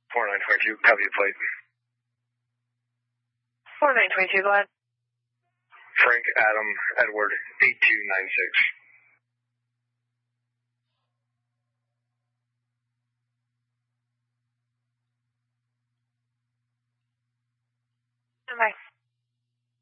4922, copy your plate. 4922, go ahead. Frank Adam Edward 8296.